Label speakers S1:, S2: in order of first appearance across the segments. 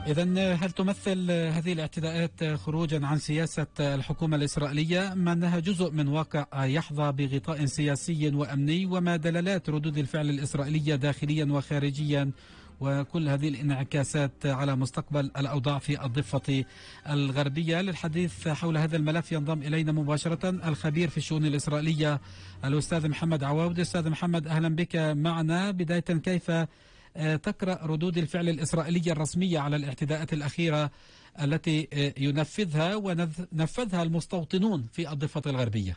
S1: إذن هل تمثل هذه الاعتداءات خروجا عن سياسة الحكومة الإسرائيلية أم أنها جزء من واقع يحظى بغطاء سياسي وأمني، وما دلالات ردود الفعل الإسرائيلية داخليا وخارجيا وكل هذه الانعكاسات على مستقبل الأوضاع في الضفة الغربية؟ للحديث حول هذا الملف ينضم إلينا مباشرة الخبير في الشؤون الإسرائيلية الأستاذ محمد عواود. أستاذ محمد، أهلا بك معنا. بداية، كيف تقرأ ردود الفعل الإسرائيلية الرسمية على الاعتداءات الأخيرة التي ينفذها ونفذها المستوطنون في الضفة الغربية؟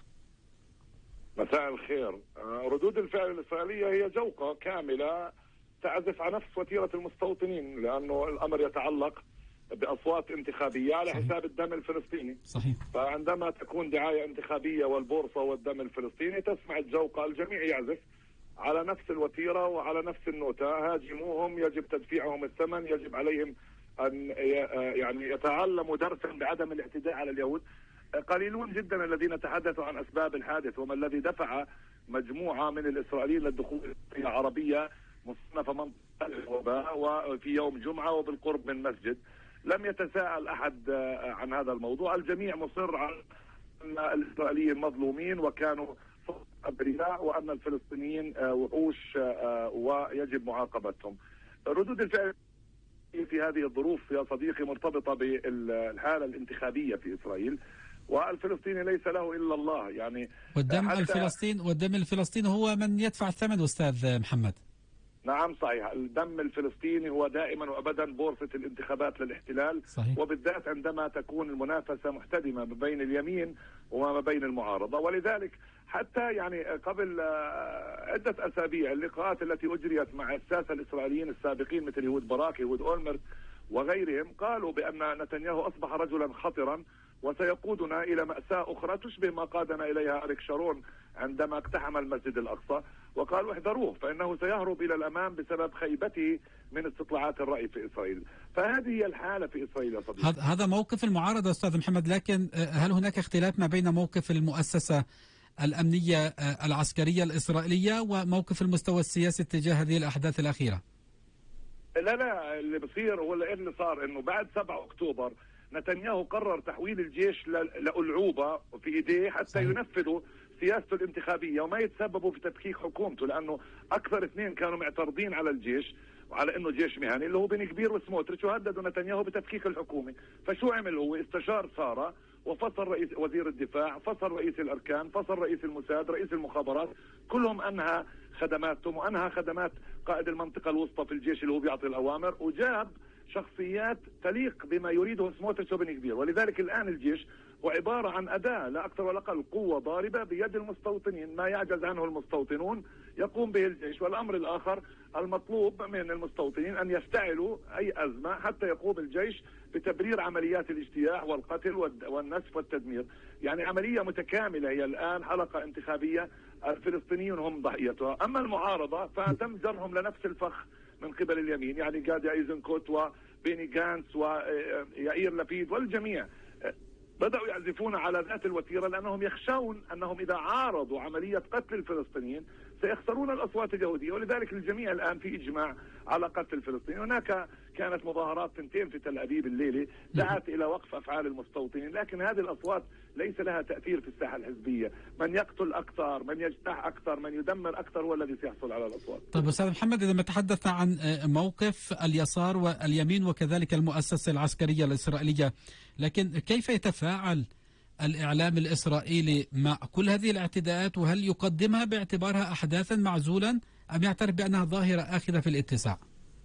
S2: مساء الخير. ردود الفعل الإسرائيلية هي جوقة كاملة تعزف على نفس وتيرة المستوطنين، لأنه الأمر يتعلق بأصوات انتخابية على حساب الدم الفلسطيني.
S1: صحيح.
S2: فعندما تكون دعاية انتخابية والبورصة والدم الفلسطيني تسمع الجوقة، الجميع يعزف على نفس الوتيرة وعلى نفس النوتة. هاجموهم، يجب تدفيعهم الثمن، يجب عليهم أن يعني يتعلموا درسا بعدم الاعتداء على اليهود. قليلون جدا الذين تحدثوا عن أسباب الحادث وما الذي دفع مجموعة من الإسرائيليين للدخول في العربية مصنفة منطقة الوباء وفي يوم جمعة وبالقرب من مسجد. لم يتساءل أحد عن هذا الموضوع. الجميع مصر على أن الإسرائيليين مظلومين وكانوا أبرياء وأن الفلسطينيين وحوش ويجب معاقبتهم. ردود الفعل في هذه الظروف يا صديقي مرتبطة بالحالة الانتخابية في إسرائيل، والفلسطيني ليس له إلا الله. يعني
S1: والدم الفلسطيني هو من يدفع الثمن أستاذ محمد.
S2: نعم صحيح، الدم الفلسطيني هو دائما وأبدا بورصة الانتخابات للاحتلال.
S1: صحيح.
S2: وبالذات عندما تكون المنافسة محتدمة ما بين اليمين وما بين المعارضة. ولذلك حتى يعني قبل عدة أسابيع اللقاءات التي أجريت مع الساسة الإسرائيليين السابقين مثل يهود باراك، يهود أولمرت وغيرهم، قالوا بأن نتنياهو أصبح رجلا خطرا وسيقودنا إلى مأساة أخرى تشبه ما قادنا إليها أريك شارون عندما اقتحم المسجد الأقصى، وقالوا احذروه فإنه سيهرب إلى الأمام بسبب خيبته من استطلاعات الرأي في إسرائيل. فهذه هي الحالة في إسرائيل يا صديقي.
S1: هذا موقف المعارضة أستاذ محمد، لكن هل هناك اختلاف ما بين موقف المؤسسة الأمنية العسكرية الإسرائيلية وموقف المستوى السياسي تجاه هذه الأحداث الأخيرة؟
S2: لا، اللي بصير هو اللي صار إنه بعد 7 أكتوبر نتنياهو قرر تحويل الجيش لألعوبة في إيديه حتى صحيح. ينفذوا سياسته الانتخابية وما يتسببوا في تفكيك حكومته، لأنه أكثر 2 كانوا معترضين على الجيش وعلى أنه جيش مهني اللي هو بن كبير وسموتريتش، وهددوا نتنياهو بتفكيك الحكومة. فشو عمل هو؟ استشار سارة وفصل رئيس وزير الدفاع، فصل رئيس الأركان، فصل رئيس الموساد، رئيس المخابرات، كلهم أنهى خدماتهم وأنهى خدمات قائد المنطقة الوسطى في الجيش اللي هو بيعطي الأوامر، وجاب شخصيات تليق بما يريده سموتريتش وبن كبير. ولذلك الآن الجيش هو عبارة عن أداة لا أكثر ولا أقل، قوة ضاربة بيد المستوطنين، ما يعجز عنه المستوطنون يقوم به الجيش. والأمر الآخر المطلوب من المستوطنين أن يفتعلوا أي أزمة حتى يقوم الجيش بتبرير عمليات الاجتياح والقتل والنسف والتدمير. يعني عملية متكاملة هي الآن، حلقة انتخابية الفلسطينيون هم ضحيتها. أما المعارضة فتم جرهم لنفس الفخ من قبل اليمين، يعني جادي ايزنكوت وبيني جانس ويائير لبيد والجميع بدأوا يعزفون على ذات الوتيرة، لأنهم يخشون أنهم إذا عارضوا عملية قتل الفلسطينيين سيخسرون الأصوات اليهودية. ولذلك الجميع الآن في إجماع على قتل الفلسطينيين. هناك كانت مظاهرات 2 في تل أبيب الليلة دعت إلى وقف أفعال المستوطنين، لكن هذه الأصوات ليس لها تأثير في الساحة الحزبية. من يقتل أكثر، من يجتاح أكثر، من يدمر أكثر هو الذي سيحصل على الأصوات.
S1: طيب أستاذ محمد، إذا ما تحدثنا عن موقف اليسار واليمين وكذلك المؤسسة العسكرية الإسرائيلية، لكن كيف يتفاعل الإعلام الإسرائيلي مع كل هذه الاعتداءات؟ وهل يقدمها باعتبارها أحداثا معزولا أم يعترف بأنها ظاهرة آخذة في الاتساع؟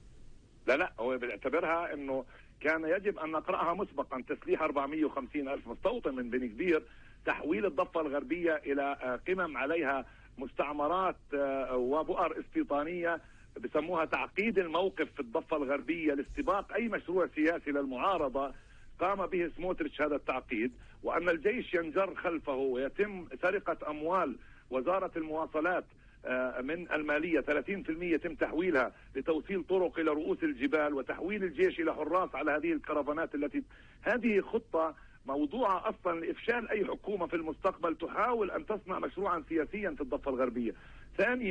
S2: لا، هو بيعتبرها أنه كان يجب أن نقرأها مسبقا. تسليح 450 ألف مستوطن من بن كبير، تحويل الضفة الغربية إلى قمم عليها مستعمرات وبؤر استيطانية، بسموها تعقيد الموقف في الضفة الغربية لاستباق أي مشروع سياسي للمعارضة قام به سموتريتش هذا التعقيد، وأن الجيش ينجر خلفه ويتم سرقة أموال وزارة المواصلات من المالية 30% يتم تحويلها لتوصيل طرق إلى رؤوس الجبال وتحويل الجيش إلى حراس على هذه الكرفانات التي هذه خطة موضوعة أصلا لإفشال أي حكومة في المستقبل تحاول أن تصنع مشروعا سياسيا في الضفة الغربية. ثانيا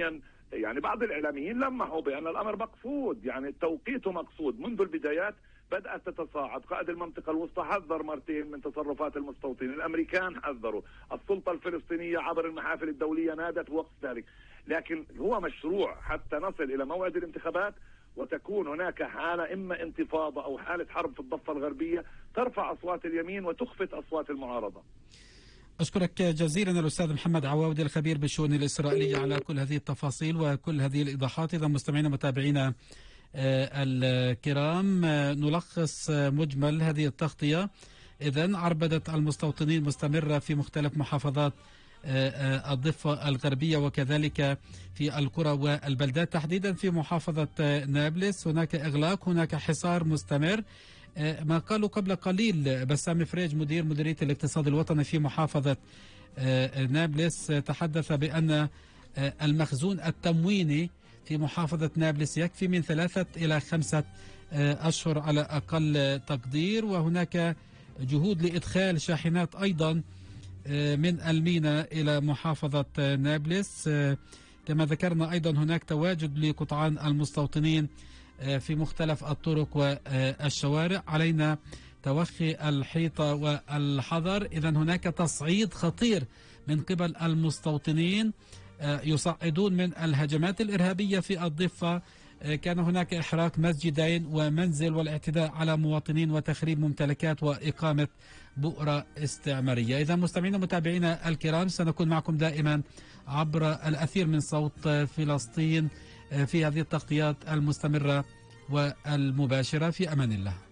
S2: يعني بعض الإعلاميين لمحوا بأن الأمر مقصود، يعني توقيته مقصود منذ البدايات. بدأت تتصاعد. قائد المنطقة الوسطى حذر مرتين من تصرفات المستوطنين، الأمريكان حذروا، السلطة الفلسطينية عبر المحافل الدولية نادت وقت ذلك. لكن هو مشروع حتى نصل إلى موعد الانتخابات وتكون هناك حالة إما انتفاضة أو حالة حرب في الضفة الغربية ترفع أصوات اليمين وتخفت أصوات المعارضة.
S1: أشكرك جزيلا الأستاذ محمد عواودي الخبير بالشؤون الإسرائيلية على كل هذه التفاصيل وكل هذه الإيضاحات. إذا مستمعينا متابعينا الكرام، نلخص مجمل هذه التغطية. إذن عربدة المستوطنين مستمرة في مختلف محافظات الضفة الغربية وكذلك في القرى والبلدات، تحديدا في محافظة نابلس هناك إغلاق، هناك حصار مستمر. ما قالوا قبل قليل بسام فريج مديرية الاقتصاد الوطني في محافظة نابلس تحدث بأن المخزون التمويني في محافظة نابلس يكفي من 3 إلى 5 أشهر على أقل تقدير، وهناك جهود لإدخال شاحنات أيضا من الميناء إلى محافظة نابلس. كما ذكرنا أيضا هناك تواجد لقطعان المستوطنين في مختلف الطرق والشوارع. علينا توخي الحيطة والحذر. إذن هناك تصعيد خطير من قبل المستوطنين، يصعدون من الهجمات الإرهابية في الضفة. كان هناك إحراق مسجدين ومنزل والاعتداء على مواطنين وتخريب ممتلكات وإقامة بؤرة استعمارية. إذا مستمعينا متابعينا الكرام، سنكون معكم دائما عبر الأثير من صوت فلسطين في هذه التغطيات المستمرة والمباشرة. في أمان الله.